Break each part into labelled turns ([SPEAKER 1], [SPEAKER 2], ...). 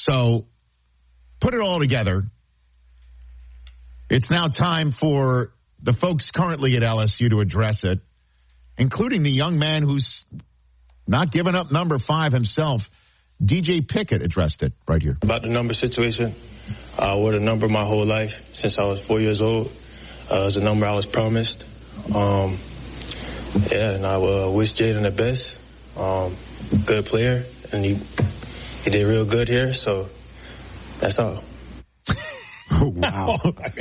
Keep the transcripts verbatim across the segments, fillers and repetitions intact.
[SPEAKER 1] So put it all together. It's now time for the folks currently at L S U to address it, including the young man who's not giving up number five himself. D J Pickett addressed it right here.
[SPEAKER 2] About the number situation, I wore the number my whole life since I was four years old. Uh, it was a number I was promised. Um, yeah, and I uh, wish Jaden the best. Um, good player, and he he did real good here, so that's all.
[SPEAKER 1] Oh, wow.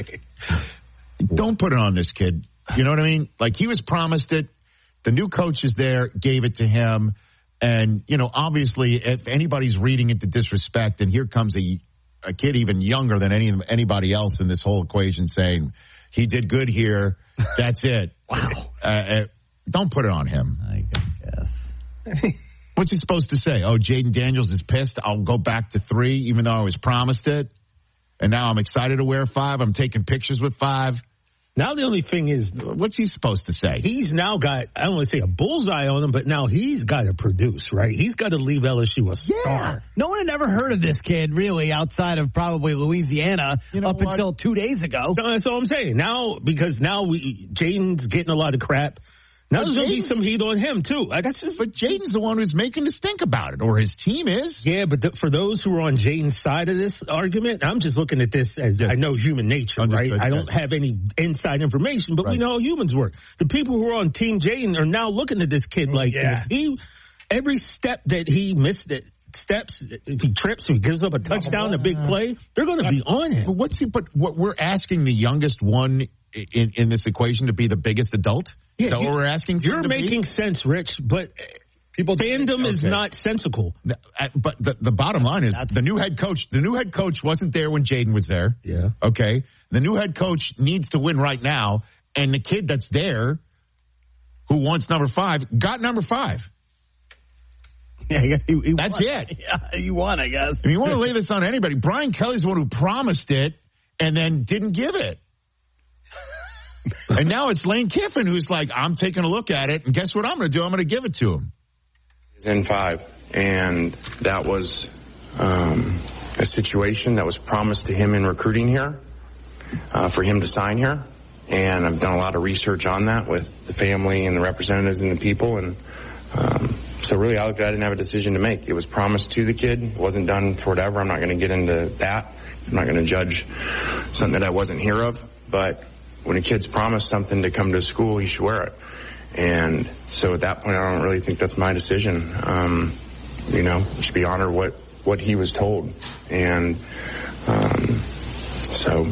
[SPEAKER 1] Don't put it on this kid. You know what I mean? Like, he was promised it. The new coach is there, gave it to him. And, you know, obviously, if anybody's reading into disrespect, and here comes a, a kid even younger than any anybody else in this whole equation saying, he did good here, that's it. Wow. Uh, uh, don't put it on him.
[SPEAKER 3] I guess.
[SPEAKER 1] What's he supposed to say? Oh, Jaden Daniels is pissed. I'll go back to three, even though I was promised it. And now I'm excited to wear five. I'm taking pictures with five.
[SPEAKER 4] Now the only thing is,
[SPEAKER 1] what's he supposed to say?
[SPEAKER 4] He's now got, I don't want to say a bullseye on him, but now he's got to produce, right? He's got to leave L S U a star.
[SPEAKER 3] Yeah. No one had ever heard of this kid, really, outside of probably Louisiana, you know up what? until two days ago.
[SPEAKER 4] No, that's all I'm saying. Now, because now we Jaden's getting a lot of crap. Now there's going to be some heat on him, too. Like, that's just,
[SPEAKER 1] but Jaden's the one who's making us think about it, or his team is.
[SPEAKER 4] Yeah, but th- for those who are on Jaden's side of this argument, I'm just looking at this as, yes. I know human nature, Understood, right? I don't yes. have any inside information, but right. we know how humans work. The people who are on Team Jaden are now looking at this kid like, yeah. he, every step that he missed it, steps, if he trips, if he gives up a touchdown, a big play, they're going to be on him.
[SPEAKER 1] But what's he, but what we're asking the youngest one in, in this equation to be the biggest adult?
[SPEAKER 4] Yeah,
[SPEAKER 1] is that
[SPEAKER 4] you,
[SPEAKER 1] what we're asking?
[SPEAKER 4] You're making be? sense, Rich, but people fandom okay. is not sensical.
[SPEAKER 1] But the, the bottom line is That's the new head coach. The new head coach wasn't there when Jaden was there.
[SPEAKER 4] Yeah.
[SPEAKER 1] Okay. The new head coach needs to win right now, and the kid that's there, who wants number five, got number five.
[SPEAKER 3] Yeah, he, he
[SPEAKER 1] that's
[SPEAKER 3] won.
[SPEAKER 1] it.
[SPEAKER 3] Yeah, you won, I guess.
[SPEAKER 1] If you want to lay this on anybody, Brian Kelly's the one who promised it and then didn't give it. And now it's Lane Kiffin who's like, I'm taking a look at it, and guess what I'm going to do? I'm going to give it to him.
[SPEAKER 5] He's in five, and that was um, a situation that was promised to him in recruiting here uh, for him to sign here. And I've done a lot of research on that with the family and the representatives and the people. And um, so really, I looked at it, I didn't have a decision to make. It was promised to the kid. It wasn't done for whatever. I'm not going to get into that. I'm not going to judge something that I wasn't here of. But when a kid's promised something to come to school, he should wear it. And so at that point, I don't really think that's my decision. Um, you know, you should be honored what, what he was told. And um, so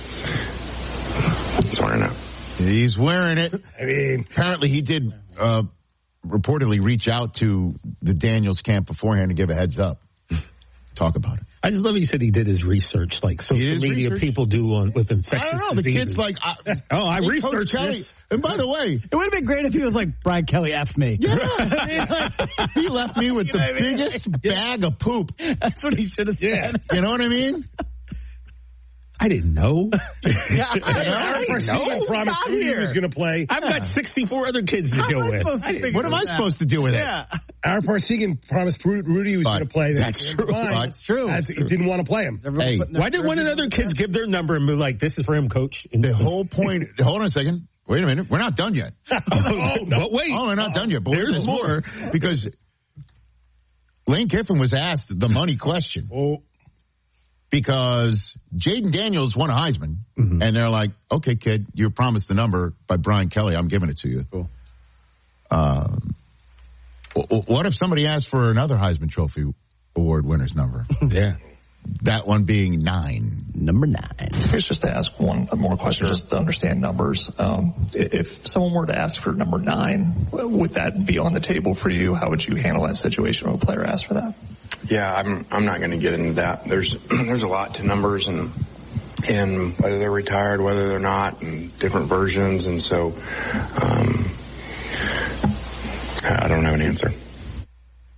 [SPEAKER 5] he's wearing it.
[SPEAKER 1] He's wearing it.
[SPEAKER 4] I mean,
[SPEAKER 1] apparently he did uh, reportedly reach out to the Daniels camp beforehand to give a heads up. Talk about it.
[SPEAKER 4] I just love he said he did his research, like social media research? people do on with infectious
[SPEAKER 1] I don't know.
[SPEAKER 4] diseases.
[SPEAKER 1] The kid's like, I,
[SPEAKER 4] oh, I researched this.
[SPEAKER 1] And by the way,
[SPEAKER 3] it would have been great if he was like, Brian Kelly effed me.
[SPEAKER 1] Yeah, I mean, like, he left me with the biggest bag of poop.
[SPEAKER 3] That's what he should have said.
[SPEAKER 1] Yeah. You know what I mean?
[SPEAKER 4] I didn't know.
[SPEAKER 3] Yeah, I,
[SPEAKER 4] I, I know. Promised Rudy was going to play. I've got sixty-four other kids to
[SPEAKER 3] How
[SPEAKER 4] deal with.
[SPEAKER 1] What am I that? supposed to do with
[SPEAKER 3] yeah.
[SPEAKER 1] it?
[SPEAKER 6] Aaron Parsegian promised Rudy was going to play.
[SPEAKER 1] That's true.
[SPEAKER 3] That's true.
[SPEAKER 6] That's, he didn't want to play him.
[SPEAKER 1] Hey,
[SPEAKER 4] why did one of the other kids give their number and be like, "This is for him, coach"?
[SPEAKER 1] The whole point. Hold on a second. Wait a minute. We're not done yet.
[SPEAKER 4] oh, no. But wait.
[SPEAKER 1] Oh, we're not done yet. But
[SPEAKER 4] there's more
[SPEAKER 1] because Lane Kiffin was asked the money question.
[SPEAKER 6] Oh.
[SPEAKER 1] Because Jaden Daniels won a Heisman, mm-hmm. and they're like, okay, kid, you were promised the number by Brian Kelly. I'm giving it to you.
[SPEAKER 6] Cool.
[SPEAKER 1] Um, what if somebody asked for another Heisman Trophy Award winner's number?
[SPEAKER 4] Yeah.
[SPEAKER 1] That one being nine.
[SPEAKER 3] Number nine.
[SPEAKER 7] Here's just to ask one more question, sure. just to understand numbers. Um, if someone were to ask for number nine, would that be on the table for you? How would you handle that situation when a player asked for that?
[SPEAKER 5] Yeah, I'm I'm not going to get into that. There's there's a lot to numbers and and whether they're retired, whether they're not, and different versions, and so um, I don't have an answer.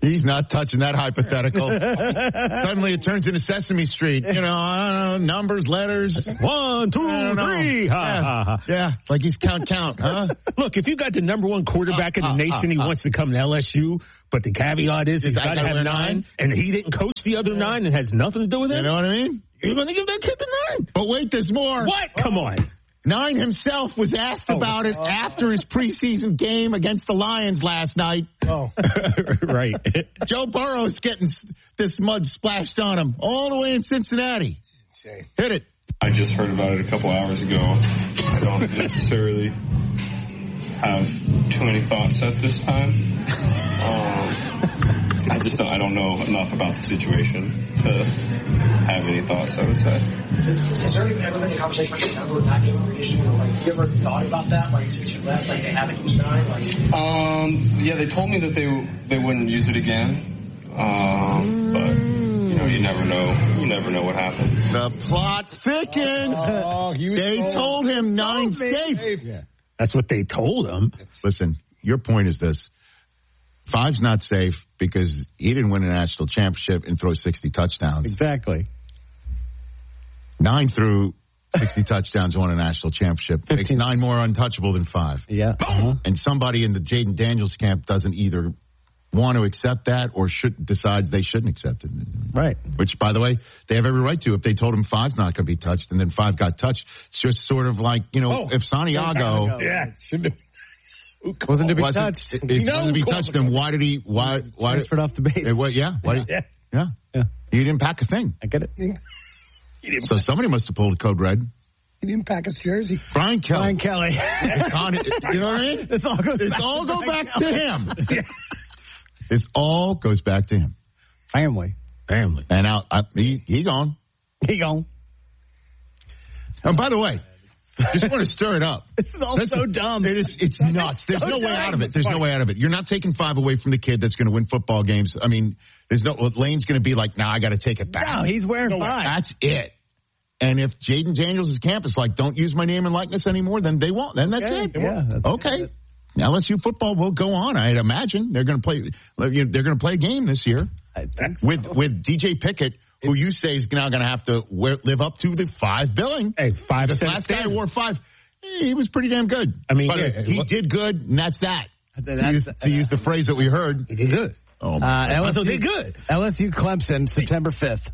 [SPEAKER 1] He's not touching that hypothetical. Suddenly it turns into Sesame Street. You know, I don't know, numbers, letters.
[SPEAKER 4] One, two, three. Ha,
[SPEAKER 1] yeah.
[SPEAKER 4] ha, ha.
[SPEAKER 1] yeah, it's like he's count, count, huh?
[SPEAKER 4] Look, if you got the number one quarterback in the
[SPEAKER 1] uh,
[SPEAKER 4] nation,
[SPEAKER 1] uh,
[SPEAKER 4] he
[SPEAKER 1] uh,
[SPEAKER 4] wants to come to L S U, but the caveat is he's got to have nine, nine, and he didn't coach the other nine and has nothing to do with it.
[SPEAKER 1] You know what I mean?
[SPEAKER 4] You're going to give that kid the nine.
[SPEAKER 1] But wait, there's more.
[SPEAKER 4] What? Come on.
[SPEAKER 1] Nine himself was asked
[SPEAKER 6] oh,
[SPEAKER 1] about it
[SPEAKER 6] oh,
[SPEAKER 1] after his preseason game against the Lions last night.
[SPEAKER 6] Oh,
[SPEAKER 4] right.
[SPEAKER 1] Joe Burrow's getting this mud splashed on him all the way in Cincinnati. Hit it.
[SPEAKER 8] I just heard about it a couple hours ago. I don't necessarily have too many thoughts at this time. Um, I just don't, I don't know enough about the situation to have any thoughts, I would say.
[SPEAKER 9] Has there ever been a conversation with your number not being released? You know, like, you ever thought about that? Like, since you left, like, they haven't used nine? Like,
[SPEAKER 8] um, yeah, they told me that they they wouldn't use it again. Um, but, you know, you never know. You never know what happens.
[SPEAKER 1] The plot thickens.
[SPEAKER 6] Oh,
[SPEAKER 1] they told, told him nine safe. safe.
[SPEAKER 4] Yeah. That's what they told him.
[SPEAKER 1] Listen, your point is this. Five's not safe because he didn't win a national championship and throw sixty touchdowns.
[SPEAKER 3] Exactly.
[SPEAKER 1] Nine threw sixty touchdowns and won a national championship. Makes nine more untouchable than five.
[SPEAKER 3] Yeah. Uh-huh.
[SPEAKER 1] And somebody in the Jaden Daniels camp doesn't either want to accept that or should decides they shouldn't accept it.
[SPEAKER 3] Right.
[SPEAKER 1] Which, by the way, they have every right to. If they told him Five's not going to be touched and then Five got touched, it's just sort of like, you know,
[SPEAKER 6] oh,
[SPEAKER 1] if Santiago...
[SPEAKER 6] Yeah, shouldn't have.
[SPEAKER 3] Wasn't to be
[SPEAKER 1] wasn't,
[SPEAKER 3] touched.
[SPEAKER 1] If he wasn't to be touched, then why did he? Why? Why?
[SPEAKER 3] Transferred off the base.
[SPEAKER 1] It, well, yeah, why,
[SPEAKER 6] Yeah.
[SPEAKER 1] yeah,
[SPEAKER 3] yeah.
[SPEAKER 1] He didn't pack a thing.
[SPEAKER 3] I get it.
[SPEAKER 6] He didn't
[SPEAKER 1] So
[SPEAKER 6] pack,
[SPEAKER 1] somebody must have pulled code red.
[SPEAKER 6] he didn't pack his jersey.
[SPEAKER 1] Brian Kelly.
[SPEAKER 3] Brian Kelly.
[SPEAKER 1] It's on it, you know what I mean?
[SPEAKER 3] This all goes
[SPEAKER 1] This
[SPEAKER 3] back
[SPEAKER 1] all
[SPEAKER 3] to
[SPEAKER 1] go
[SPEAKER 3] Brian
[SPEAKER 1] back
[SPEAKER 3] Kelly.
[SPEAKER 1] to him. This all goes back to him.
[SPEAKER 3] Family.
[SPEAKER 4] Family.
[SPEAKER 1] And now I, he he gone.
[SPEAKER 3] He gone.
[SPEAKER 1] And by the way, just want to stir it up.
[SPEAKER 3] This is all
[SPEAKER 1] That's,
[SPEAKER 3] so dumb.
[SPEAKER 1] It is. It's nuts. There's
[SPEAKER 3] so
[SPEAKER 1] no way
[SPEAKER 3] dumb.
[SPEAKER 1] out of it. There's no way out of it. You're not taking Five away from the kid that's going to win football games. I mean, there's no. Lane's going to be like, nah, I got to take it back.
[SPEAKER 3] No, he's wearing
[SPEAKER 1] no
[SPEAKER 3] five.
[SPEAKER 1] That's it. And if Jaden Daniels' camp is like, don't use my name and likeness anymore, then they won't. Then that's
[SPEAKER 3] okay.
[SPEAKER 1] it.
[SPEAKER 3] Yeah, that's
[SPEAKER 1] okay.
[SPEAKER 3] it.
[SPEAKER 1] L S U football will go on. I'd imagine they're going to play. They're going to play a game this year
[SPEAKER 3] I think so.
[SPEAKER 1] with with D J Pickett, who you say is now going to have to wear, live up to the five billing.
[SPEAKER 4] Hey, five.
[SPEAKER 1] This last guy wore five. He was pretty damn good.
[SPEAKER 4] I mean,
[SPEAKER 1] but
[SPEAKER 4] yeah,
[SPEAKER 1] he
[SPEAKER 4] well,
[SPEAKER 1] did good, and that's that.
[SPEAKER 3] That's,
[SPEAKER 1] to use, to use the phrase that we heard.
[SPEAKER 4] He did good.
[SPEAKER 1] Oh, my
[SPEAKER 3] Uh, L S U
[SPEAKER 4] So did good.
[SPEAKER 3] L S U Clemson, September fifth.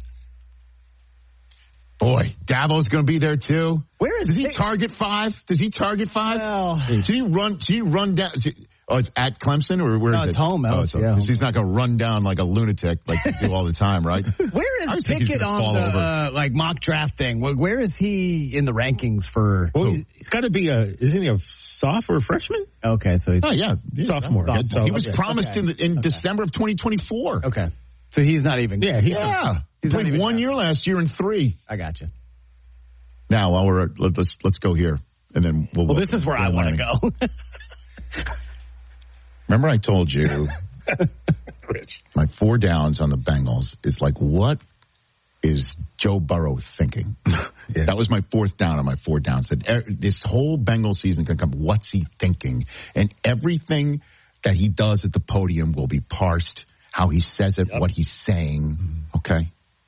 [SPEAKER 1] boy, Dabo's going to be there too.
[SPEAKER 3] Where is
[SPEAKER 1] Does he
[SPEAKER 3] they-
[SPEAKER 1] target five? Does he target five?
[SPEAKER 3] Well-
[SPEAKER 1] Did he run? Did he run down? Oh, it's at Clemson or where
[SPEAKER 3] No,
[SPEAKER 1] is
[SPEAKER 3] it's
[SPEAKER 1] it?
[SPEAKER 3] home,
[SPEAKER 1] Oh,
[SPEAKER 3] L S
[SPEAKER 1] it's
[SPEAKER 3] U,
[SPEAKER 1] home.
[SPEAKER 3] yeah.
[SPEAKER 1] He's not going to run down like a lunatic like you do all the time, right?
[SPEAKER 3] Where
[SPEAKER 1] I
[SPEAKER 3] is
[SPEAKER 1] was thinking he's
[SPEAKER 3] Pickett
[SPEAKER 1] gonna
[SPEAKER 3] on
[SPEAKER 1] fall
[SPEAKER 3] the
[SPEAKER 1] over.
[SPEAKER 3] uh, like mock drafting? Where, where is he in the rankings for?
[SPEAKER 4] Well, he's, he's got to be a. Isn't he a sophomore or freshman?
[SPEAKER 3] Okay, so he's
[SPEAKER 1] Oh yeah, yeah.
[SPEAKER 4] Sophomore.
[SPEAKER 1] Yeah,
[SPEAKER 4] Sophomore.
[SPEAKER 1] he was
[SPEAKER 4] Okay.
[SPEAKER 1] promised
[SPEAKER 3] Okay.
[SPEAKER 1] in the, in December of twenty twenty-four.
[SPEAKER 3] okay. So he's not even.
[SPEAKER 4] Yeah, he's
[SPEAKER 1] Yeah,
[SPEAKER 3] He's
[SPEAKER 1] he
[SPEAKER 3] not
[SPEAKER 1] played
[SPEAKER 3] even
[SPEAKER 1] one
[SPEAKER 3] drafted.
[SPEAKER 1] year last year and three.
[SPEAKER 3] I got you.
[SPEAKER 1] Now, while we're at, let's let's go here, and then we'll.
[SPEAKER 3] Well, this is where I want to go.
[SPEAKER 1] Remember, I told you my four downs on the Bengals is like, what is Joe Burrow thinking? Yeah. That was my fourth down on my four downs. That er, this whole Bengals season can come. What's he thinking? And everything that he does at the podium will be parsed. How he says it, yep. What he's saying. Okay.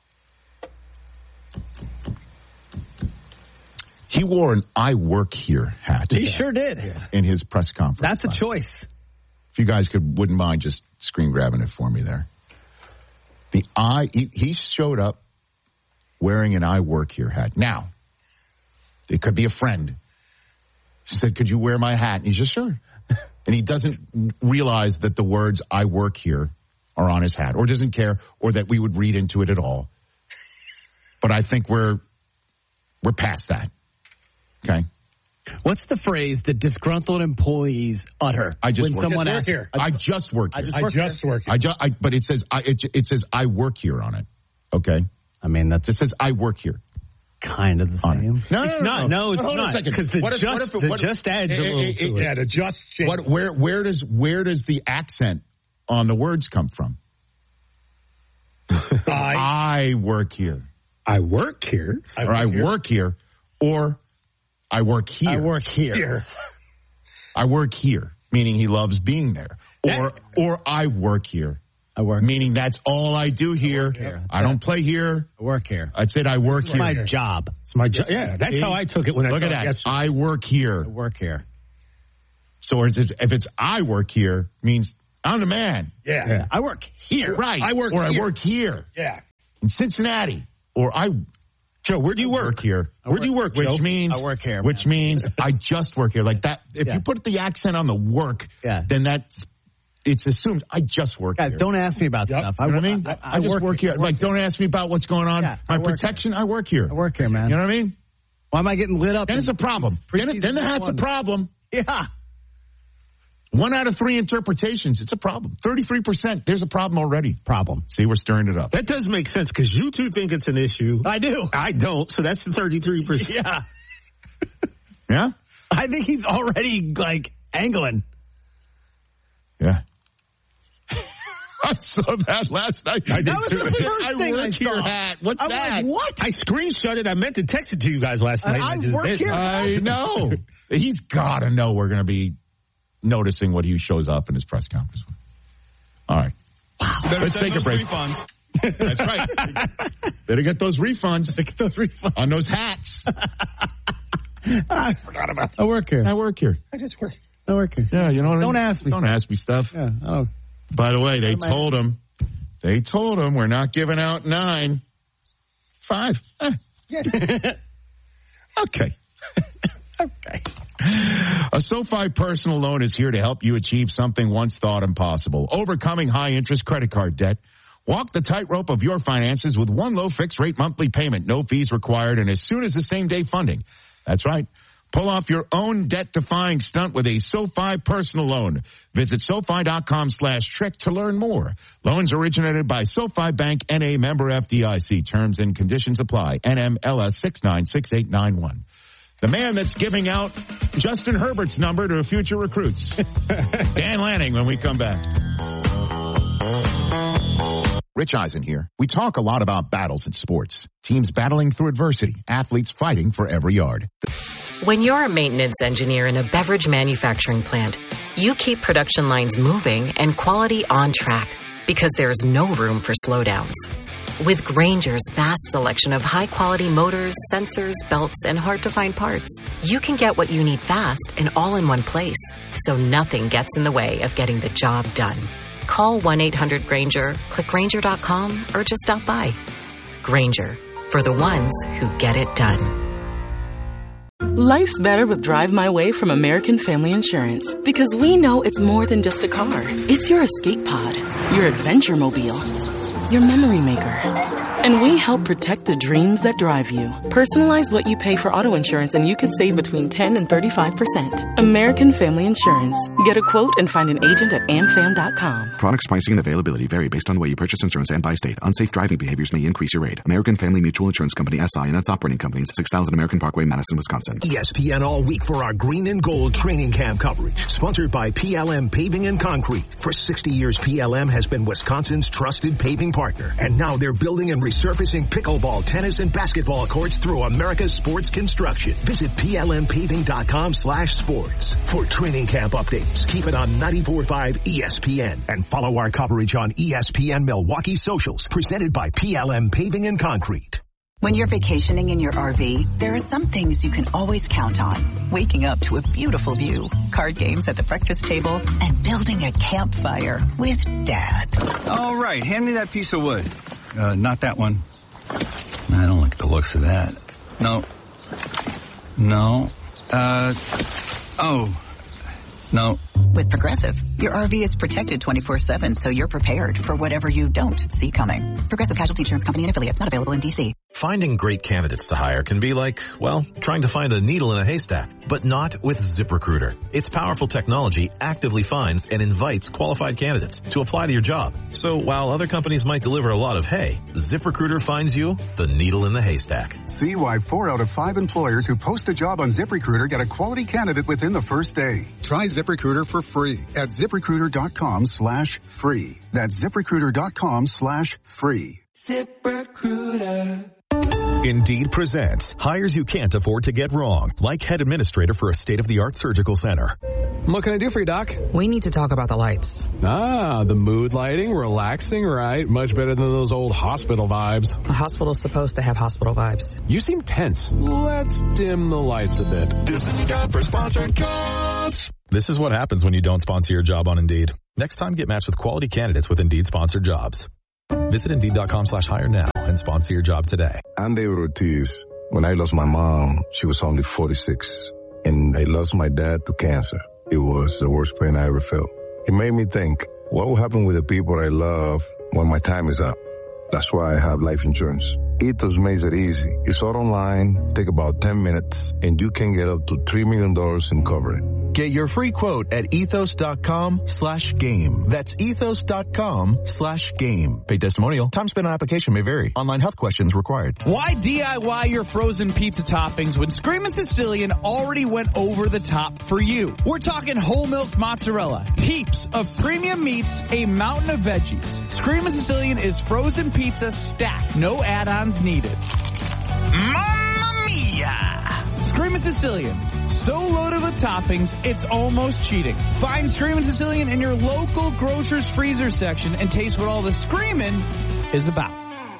[SPEAKER 1] He wore an "I work here" hat.
[SPEAKER 3] He sure did.
[SPEAKER 1] In his press conference.
[SPEAKER 3] That's a choice.
[SPEAKER 1] If you guys could wouldn't mind just screen grabbing it for me there. The I he, he showed up wearing an "I work here" hat. Now, it could be a friend. She said, "Could you wear my hat?" And he's just sure. And he doesn't realize that the words "I work here" are on his hat, or doesn't care, or that we would read into it at all. But I think we're we're past that. Okay.
[SPEAKER 3] What's the phrase that disgruntled employees utter
[SPEAKER 1] I just
[SPEAKER 3] when
[SPEAKER 1] work
[SPEAKER 3] someone
[SPEAKER 6] work
[SPEAKER 3] asks?
[SPEAKER 6] here.
[SPEAKER 1] I just work here.
[SPEAKER 3] I just
[SPEAKER 6] I
[SPEAKER 3] work
[SPEAKER 6] just
[SPEAKER 3] here.
[SPEAKER 6] work.
[SPEAKER 1] I just, I, but it says, I, it, it says, I work here on it. Okay.
[SPEAKER 3] I mean, that's
[SPEAKER 1] It says, I work here.
[SPEAKER 3] kind of the
[SPEAKER 1] On
[SPEAKER 3] same.
[SPEAKER 1] it. No,
[SPEAKER 4] It's
[SPEAKER 1] no,
[SPEAKER 4] not.
[SPEAKER 1] no,
[SPEAKER 4] No, it's
[SPEAKER 1] Hold on a
[SPEAKER 4] not.
[SPEAKER 1] second.
[SPEAKER 4] Because the
[SPEAKER 1] What if-
[SPEAKER 4] just,
[SPEAKER 1] what if it-
[SPEAKER 4] the
[SPEAKER 1] what-
[SPEAKER 4] just adds a
[SPEAKER 1] it-
[SPEAKER 4] little
[SPEAKER 1] it-
[SPEAKER 4] to it.
[SPEAKER 6] Yeah, the just change.
[SPEAKER 1] What, where, where does, where does the accent on the words come from?
[SPEAKER 6] I,
[SPEAKER 1] I work here.
[SPEAKER 4] I work here.
[SPEAKER 6] I
[SPEAKER 1] Or I
[SPEAKER 6] work here.
[SPEAKER 1] work here. Or I work here.
[SPEAKER 3] I work here.
[SPEAKER 6] here.
[SPEAKER 1] I work here. Meaning he loves being there. Or,
[SPEAKER 4] That-
[SPEAKER 1] or I work here.
[SPEAKER 3] I work.
[SPEAKER 1] Meaning that's all I do here. I, work
[SPEAKER 3] here.
[SPEAKER 1] I don't play here.
[SPEAKER 3] I work here.
[SPEAKER 1] I said I work
[SPEAKER 3] it's
[SPEAKER 1] here.
[SPEAKER 3] my job.
[SPEAKER 4] It's my job. Yeah, that's how I took it when I
[SPEAKER 1] Look at that.
[SPEAKER 4] Yesterday.
[SPEAKER 1] I work here.
[SPEAKER 3] I work here.
[SPEAKER 1] So if it's I work here, means I'm the man.
[SPEAKER 4] Yeah.
[SPEAKER 3] yeah. I work here.
[SPEAKER 1] Right.
[SPEAKER 4] I work
[SPEAKER 1] or
[SPEAKER 4] here.
[SPEAKER 1] I work here.
[SPEAKER 4] Yeah.
[SPEAKER 1] In Cincinnati. Or I
[SPEAKER 4] Joe, where do you work?
[SPEAKER 1] work here.
[SPEAKER 4] Where do you work,
[SPEAKER 1] Which
[SPEAKER 4] Joe?
[SPEAKER 1] means
[SPEAKER 3] I work here.
[SPEAKER 1] Which
[SPEAKER 3] man.
[SPEAKER 1] means I just work here. Like that. If
[SPEAKER 3] Yeah.
[SPEAKER 1] you put the accent on the work,
[SPEAKER 3] yeah.
[SPEAKER 1] then that's it's assumed I just work
[SPEAKER 3] Guys,
[SPEAKER 1] here.
[SPEAKER 3] don't ask me about
[SPEAKER 1] yep.
[SPEAKER 3] stuff.
[SPEAKER 1] You know
[SPEAKER 3] I,
[SPEAKER 1] what I mean?
[SPEAKER 3] I, I,
[SPEAKER 1] I just work, work here. Like, don't ask me about what's going on.
[SPEAKER 3] Yeah,
[SPEAKER 1] My
[SPEAKER 3] work
[SPEAKER 1] protection,
[SPEAKER 3] here.
[SPEAKER 1] I work here.
[SPEAKER 3] I work here, man.
[SPEAKER 1] You know what I mean?
[SPEAKER 3] Why am I getting lit up?
[SPEAKER 1] Then it's a problem. Then, then that's a problem.
[SPEAKER 3] Yeah.
[SPEAKER 1] One out of three interpretations, it's a problem. thirty-three percent, there's a problem already.
[SPEAKER 3] Problem.
[SPEAKER 1] See, we're stirring it up.
[SPEAKER 4] That does make sense because you two think it's an issue.
[SPEAKER 3] I do.
[SPEAKER 4] I don't, so that's the thirty-three percent.
[SPEAKER 3] Yeah.
[SPEAKER 1] Yeah?
[SPEAKER 3] I think he's already, like, angling.
[SPEAKER 1] Yeah. I saw that last night. I
[SPEAKER 3] that
[SPEAKER 1] did
[SPEAKER 3] was
[SPEAKER 1] too.
[SPEAKER 3] the first
[SPEAKER 1] I
[SPEAKER 3] thing
[SPEAKER 1] work
[SPEAKER 3] I
[SPEAKER 1] here
[SPEAKER 3] saw.
[SPEAKER 1] hat. What's
[SPEAKER 3] I'm
[SPEAKER 1] that?
[SPEAKER 3] like, what?
[SPEAKER 4] I screenshot it. I meant to text it to you guys last night.
[SPEAKER 3] I,
[SPEAKER 4] I just
[SPEAKER 3] work
[SPEAKER 4] didn't.
[SPEAKER 3] here.
[SPEAKER 1] I know. He's got to know we're going to be noticing what he shows up in his press conference. All right.
[SPEAKER 3] Wow.
[SPEAKER 1] Let's take a break.
[SPEAKER 8] Refunds.
[SPEAKER 1] That's right. Better get those refunds.
[SPEAKER 3] Get those refunds.
[SPEAKER 1] On those hats.
[SPEAKER 3] I forgot about that. I work here.
[SPEAKER 1] I work here.
[SPEAKER 6] I just work.
[SPEAKER 3] I work here.
[SPEAKER 1] Yeah, you know what I mean?
[SPEAKER 3] Don't ask me
[SPEAKER 1] Don't
[SPEAKER 3] stuff.
[SPEAKER 1] ask me stuff.
[SPEAKER 3] Yeah. Oh.
[SPEAKER 1] By the way, they
[SPEAKER 3] What am I-
[SPEAKER 1] told him, they told him we're not giving out nine. Five. Eh.
[SPEAKER 6] Yeah.
[SPEAKER 1] Okay.
[SPEAKER 3] Okay.
[SPEAKER 1] A SoFi personal loan is here to help you achieve something once thought impossible. Overcoming high interest credit card debt. Walk the tightrope of your finances with one low fixed rate monthly payment. No fees required and as soon as the same day funding. That's right. Pull off your own debt-defying stunt with a SoFi personal loan. Visit SoFi.com slash trick to learn more. Loans originated by SoFi Bank, N A member F D I C. Terms and conditions apply. N M L S six nine six eight nine one. The man that's giving out Justin Herbert's number to future recruits. Dan Lanning when we come back. Rich Eisen here. We talk a lot about battles in sports. Teams battling through adversity. Athletes fighting for every yard.
[SPEAKER 10] When you're a maintenance engineer in a beverage manufacturing plant, you keep production lines moving and quality on track because there's no room for slowdowns. With Grainger's vast selection of high-quality motors, sensors, belts, and hard-to-find parts, you can get what you need fast and all in one place, so nothing gets in the way of getting the job done. Call one eight hundred Grainger, click Grainger dot com, or just stop by. Grainger, for the ones who get it done.
[SPEAKER 11] Life's better with Drive My Way from American Family Insurance because we know it's more than just a car. It's your escape pod, your adventure mobile, your memory maker. And we help protect the dreams that drive you. Personalize what you pay for auto insurance and you could save between ten and thirty-five percent. American Family Insurance. Get a quote and find an agent at am fam dot com.
[SPEAKER 12] Products, pricing, and availability vary based on the way you purchase insurance and by state. Unsafe driving behaviors may increase your rate. American Family Mutual Insurance Company, S I and its operating companies, six thousand American Parkway, Madison, Wisconsin.
[SPEAKER 13] E S P N all week for our Green and Gold training camp coverage. Sponsored by P L M Paving and Concrete. For sixty years, P L M has been Wisconsin's trusted paving partner. And now they're building and resurfacing pickleball, tennis, and basketball courts through America's sports construction. Visit plmpaving.com slash sports for training camp updates. Keep it on ninety-four point five E S P N and follow our coverage on E S P N Milwaukee socials presented by P L M Paving and Concrete.
[SPEAKER 14] When you're vacationing in your R V, there are some things you can always count on. Waking up to a beautiful view, card games at the breakfast table, and building a campfire with Dad.
[SPEAKER 15] All right, hand me that piece of wood. Uh, not that one. I don't like the looks of that. No. No. Uh, oh. No.
[SPEAKER 14] With Progressive, your R V is protected twenty-four seven, so you're prepared for whatever you don't see coming. Progressive Casualty Insurance Company and affiliates, not available in D C.
[SPEAKER 16] Finding great candidates to hire can be like, well, trying to find a needle in a haystack, but not with ZipRecruiter. Its powerful technology actively finds and invites qualified candidates to apply to your job. So while other companies might deliver a lot of hay, ZipRecruiter finds you the needle in the haystack.
[SPEAKER 17] See why four out of five employers who post a job on ZipRecruiter get a quality candidate within the first day. Try ZipRecruiter for free at ZipRecruiter.com slash free. That's ZipRecruiter.com slash free.
[SPEAKER 18] ZipRecruiter. Indeed presents hires you can't afford to get wrong, like head administrator for a state-of-the-art surgical center.
[SPEAKER 19] What can I do for you, Doc? We need to talk about the lights.
[SPEAKER 20] Ah, the mood lighting, relaxing, right? Much better than those old hospital vibes.
[SPEAKER 19] A hospital's supposed to have hospital vibes.
[SPEAKER 20] You seem tense. Let's dim the lights a bit. This is the job for sponsored jobs.
[SPEAKER 16] This is what happens when you don't sponsor your job on Indeed. Next time, get matched with quality candidates with Indeed sponsored jobs. Visit Indeed.com slash hire now and sponsor your job today.
[SPEAKER 21] I'm David Ortiz. When I lost my mom, she was only forty-six. And I lost my dad to cancer. It was the worst pain I ever felt. It made me think, what will happen with the people I love when my time is up? That's why I have life insurance. Ethos makes it easy. It's all online, take about ten minutes, and you can get up to three million dollars in coverage.
[SPEAKER 22] Get your free quote at ethos.com slash game. That's ethos.com slash game. Paid testimonial. Time spent on application may vary. Online health questions required.
[SPEAKER 3] Why D I Y your frozen pizza toppings when Screamin' Sicilian already went over the top for you? We're talking whole milk mozzarella, heaps of premium meats, a mountain of veggies. Screamin' Sicilian is frozen pizza stacked. No add-ons needed. Mamma mia! Screamin' Sicilian. So loaded with toppings, it's almost cheating. Find Screamin' Sicilian in your local grocer's freezer section and taste what all the screamin' is about.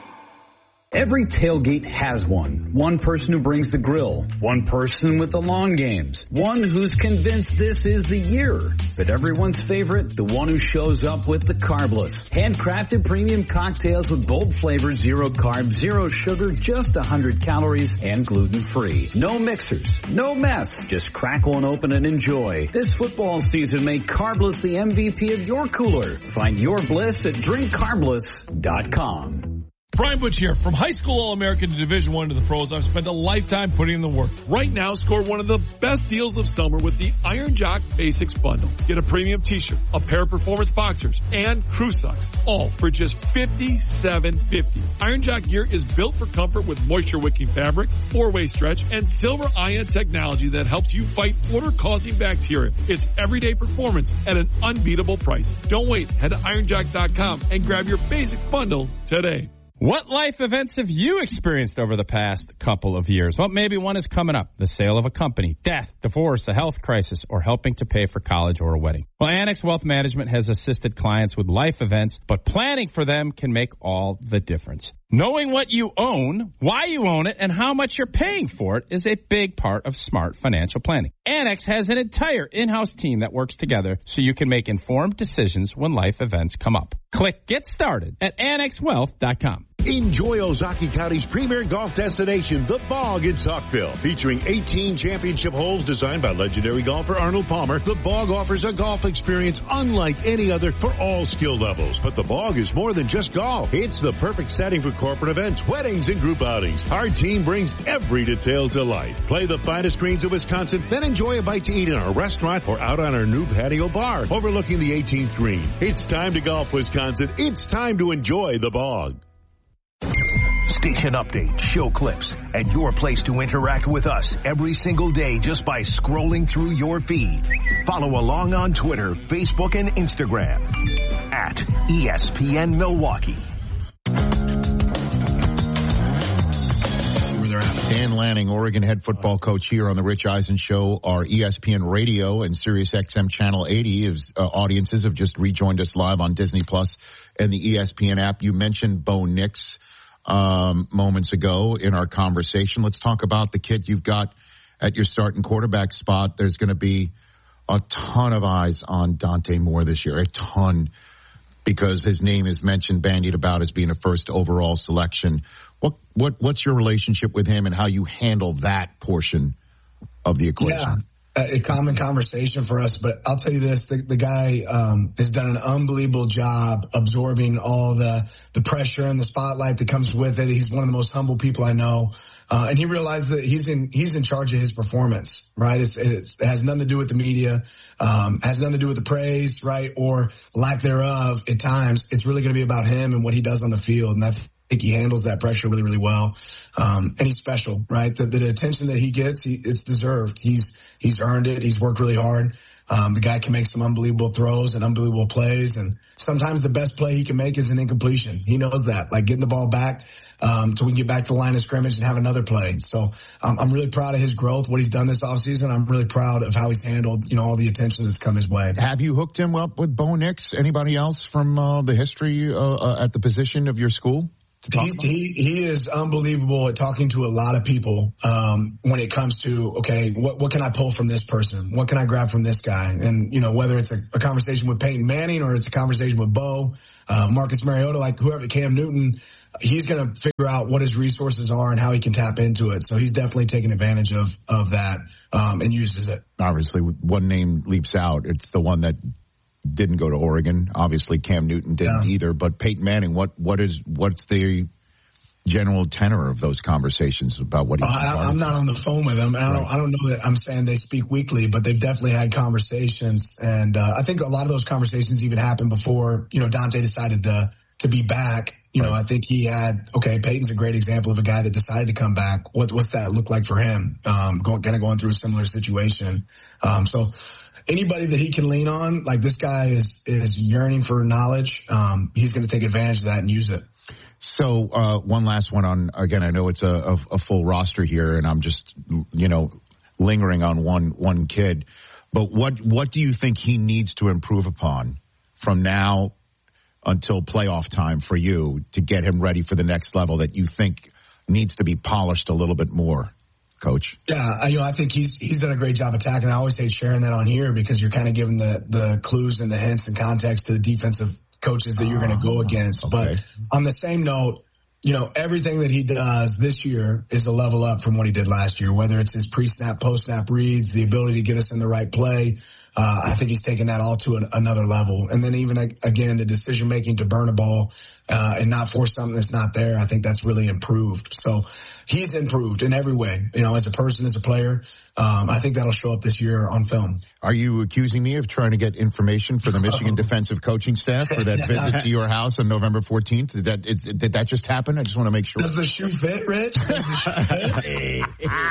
[SPEAKER 23] Every tailgate has one. One person who brings the grill. One person with the long games. One who's convinced this is the year. But everyone's favorite, the one who shows up with the carbless. Handcrafted premium cocktails with bold flavors, zero carbs, zero sugar, just one hundred calories, and gluten-free. No mixers, no mess. Just crack one open and enjoy. This football season, make Carbless the M V P of your cooler. Find your bliss at drink carbless dot com.
[SPEAKER 24] Brian Butch here. From high school All-American to Division One to the pros, I've spent a lifetime putting in the work. Right now, score one of the best deals of summer with the Iron Jock Basics Bundle. Get a premium t-shirt, a pair of performance boxers, and crew socks, all for just fifty-seven fifty. Iron Jock gear is built for comfort with moisture-wicking fabric, four-way stretch, and silver ion technology that helps you fight odor-causing bacteria. It's everyday performance at an unbeatable price. Don't wait. Head to iron jock dot com and grab your basic bundle today.
[SPEAKER 25] What life events have you experienced over the past couple of years? Well, maybe one is coming up. The sale of a company, death, divorce, a health crisis, or helping to pay for college or a wedding. Well, Annex Wealth Management has assisted clients with life events, but planning for them can make all the difference. Knowing what you own, why you own it, and how much you're paying for it is a big part of smart financial planning. Annex has an entire in-house team that works together so you can make informed decisions when life events come up. Click Get Started at annex wealth dot com.
[SPEAKER 26] Enjoy Ozaukee County's premier golf destination, The Bog in Saukville. Featuring eighteen championship holes designed by legendary golfer Arnold Palmer, The Bog offers a golf experience unlike any other for all skill levels. But The Bog is more than just golf. It's the perfect setting for corporate events, weddings, and group outings. Our team brings every detail to life. Play the finest greens of Wisconsin, then enjoy a bite to eat in our restaurant or out on our new patio bar overlooking the eighteenth green. It's time to golf, Wisconsin. It's time to enjoy The Bog.
[SPEAKER 13] Station updates, show clips, and your place to interact with us every single day just by scrolling through your feed. Follow along on Twitter, Facebook, and Instagram at E S P N Milwaukee.
[SPEAKER 1] Dan Lanning, Oregon head football coach, here on the Rich Eisen Show. Our E S P N Radio and Sirius X M Channel eighty is, uh, audiences have just rejoined us live on Disney Plus and the E S P N app. You mentioned Bo Nix um, moments ago in our conversation. Let's talk about the kid you've got at your starting quarterback spot. There's going to be a ton of eyes on Dante Moore this year, a ton, because his name is mentioned, bandied about as being a first overall selection. What what what's your relationship with him and how you handle that portion of the equation?
[SPEAKER 27] Yeah, a common conversation for us, but I'll tell you this, the, the guy um, has done an unbelievable job absorbing all the, the pressure and the spotlight that comes with it. He's one of the most humble people I know. Uh, and he realized that he's in, he's in charge of his performance, right? It's, it's, it has nothing to do with the media, um, has nothing to do with the praise, right? Or lack thereof at times. It's really going to be about him and what he does on the field. And that's, I think he handles that pressure really, really well. Um, and he's special, right? The, the attention that he gets, he, it's deserved. He's, he's earned it. He's worked really hard. Um, the guy can make some unbelievable throws and unbelievable plays. And sometimes the best play he can make is an incompletion. He knows that, like getting the ball back um, so we can get back to the line of scrimmage and have another play. So um, I'm really proud of his growth, what he's done this offseason. I'm really proud of how he's handled, you know, all the attention that's come his way.
[SPEAKER 1] Have you hooked him up with Bo Nix? Anybody else from uh, the history uh, uh, at the position of your school?
[SPEAKER 27] He, he he is unbelievable at talking to a lot of people um, when it comes to, okay, what what can I pull from this person? What can I grab from this guy? And, you know, whether it's a, a conversation with Peyton Manning or it's a conversation with Bo, uh, Marcus Mariota, like whoever, Cam Newton, he's going to figure out what his resources are and how he can tap into it. So he's definitely taking advantage of, of that um, and uses it.
[SPEAKER 1] Obviously, one name leaps out. It's the one that didn't go to Oregon. Obviously, Cam Newton didn't yeah. either. But Peyton Manning, what what is what's the general tenor of those conversations about what he's?
[SPEAKER 27] Uh, I, I'm not on the phone with him. I don't. Right. I don't know that I'm saying they speak weekly, but they've definitely had conversations. And uh, I think a lot of those conversations even happened before, you know, Dante decided to to be back. You right. know, I think he had. Okay, Peyton's a great example of a guy that decided to come back. What what's that look like for him? Um, going kind of going through a similar situation. Um, so. Anybody that he can lean on, like this guy is is yearning for knowledge. Um, he's going to take advantage of that and use it.
[SPEAKER 1] So uh, one last one on, again, I know it's a, a, a full roster here, and I'm just, you know, lingering on one one kid. But what what do you think he needs to improve upon from now until playoff time for you to get him ready for the next level that you think needs to be polished a little bit more? Coach.
[SPEAKER 27] Yeah, I, you know, I think he's he's done a great job attacking. I always hate sharing that on here because you're kind of giving the the clues and the hints and context to the defensive coaches that you're going to go against. Okay. But on the same note, you know, everything that he does this year is a level up from what he did last year, whether it's his pre-snap, post-snap reads, the ability to get us in the right play. Uh, I think he's taken that all to an, another level. And then even, again, the decision-making to burn a ball uh, and not force something that's not there, I think that's really improved. So he's improved in every way, you know, as a person, as a player. Um, I think that'll show up this year on film.
[SPEAKER 1] Are you accusing me of trying to get information for the Michigan defensive coaching staff for that visit to your house on November fourteenth? Did that, it, did that just happen? I just want to make sure.
[SPEAKER 27] Does the shoe fit, Rich? Does the shoe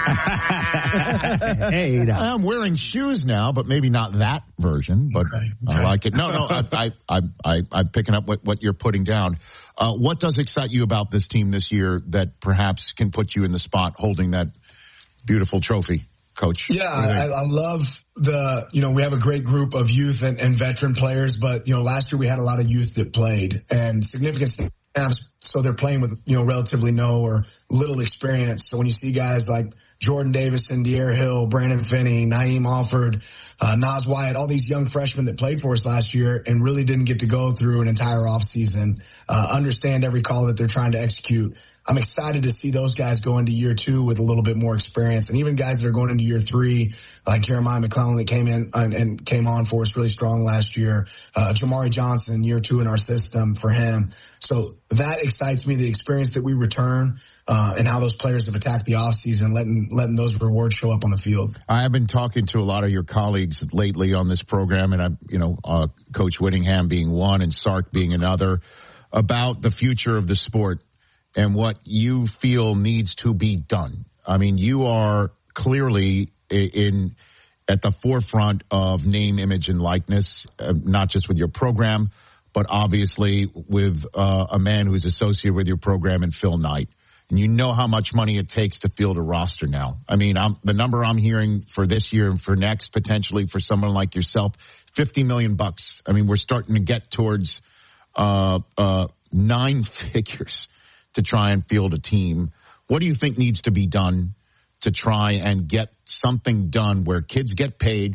[SPEAKER 1] fit? Hey, no. I'm wearing shoes now, but maybe not that version, but okay. I like it. No, no, I, I, I, I, I'm picking up what, what you're putting down. Uh, what does excite you about this team this year that perhaps can put you in the spot holding that beautiful trophy, Coach?
[SPEAKER 27] Yeah, I, I love the, you know, we have a great group of youth and, and veteran players, but, you know, last year we had a lot of youth that played and significant snaps, so they're playing with, you know, relatively no or little experience. So when you see guys like Jordan Davison, De'Aaron Hill, Brandon Finney, Naeem Alford, uh, Nas Wyatt, all these young freshmen that played for us last year and really didn't get to go through an entire offseason, uh, understand every call that they're trying to execute. I'm excited to see those guys go into year two with a little bit more experience. And even guys that are going into year three, like Jeremiah McClellan that came in and, and came on for us really strong last year. Uh, Jamari Johnson, year two in our system for him. So that excites me, the experience that we return, uh, and how those players have attacked the offseason, letting, letting those rewards show up on the field.
[SPEAKER 1] I have been talking to a lot of your colleagues lately on this program, and I, you know, uh, Coach Whittingham being one and Sark being another, about the future of the sport and what you feel needs to be done. I mean, you are clearly in at the forefront of name, image, and likeness, uh, not just with your program, but obviously with uh, a man who's associated with your program in Phil Knight. And you know how much money it takes to field a roster now. I mean, I'm, the number I'm hearing for this year and for next, potentially for someone like yourself, fifty million bucks. I mean, we're starting to get towards uh, uh, nine figures to try and field a team. What do you think needs to be done to try and get something done where kids get paid,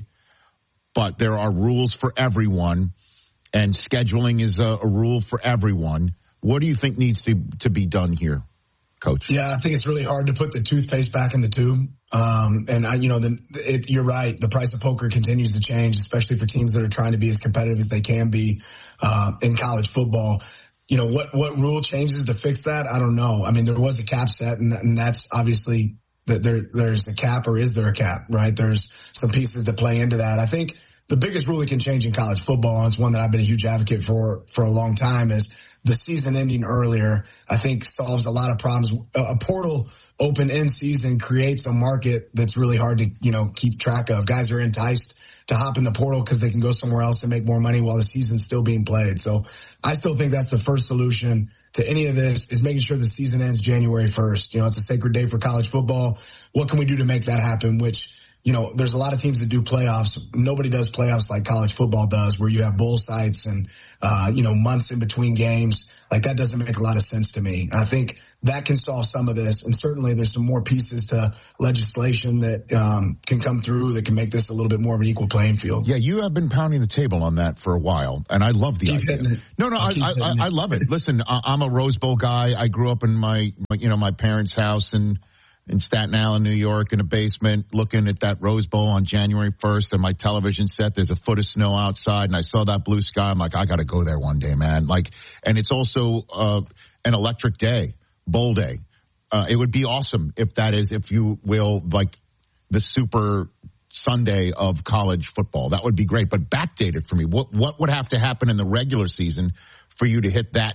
[SPEAKER 1] but there are rules for everyone, and scheduling is a, a rule for everyone? What do you think needs to, to be done here, Coach?
[SPEAKER 27] Yeah, I think it's really hard to put the toothpaste back in the tube. Um, and I, you know, the, it, you're right. The price of poker continues to change, especially for teams that are trying to be as competitive as they can be, uh, in college football. You know, what, what rule changes to fix that? I don't know. I mean, there was a cap set, and, and that's obviously that there, there's a cap, or is there a cap, right? There's some pieces that play into that. I think the biggest rule that can change in college football, and it's one that I've been a huge advocate for for a long time, is the season ending earlier. I think solves a lot of problems. A, a portal open in season creates a market that's really hard to, you know, keep track of. Guys are enticed to hop in the portal because they can go somewhere else and make more money while the season's still being played. So I still think that's the first solution to any of this, is making sure the season ends January first. You know, it's a sacred day for college football. What can we do to make that happen? Which, you know, there's a lot of teams that do playoffs. Nobody does playoffs like college football does, where you have bowl sites and, uh, you know, months in between games. Like, that doesn't make a lot of sense to me. I think that can solve some of this. And certainly there's some more pieces to legislation that um, can come through that can make this a little bit more of an equal playing field.
[SPEAKER 1] Yeah, you have been pounding the table on that for a while, and I love the
[SPEAKER 27] keep
[SPEAKER 1] idea. No, no, I, I, I, I love it. Listen, I, I'm a Rose Bowl guy. I grew up in my, you know, my parents' house and in Staten Island, New York, in a basement, looking at that Rose Bowl on January first, and my television set, there's a foot of snow outside, and I saw that blue sky. I'm like, I got to go there one day, man. Like, and it's also uh, an electric day, bowl day. Uh, it would be awesome if that is, if you will, like the super Sunday of college football. That would be great, but backdated for me. What what would have to happen in the regular season for you to hit that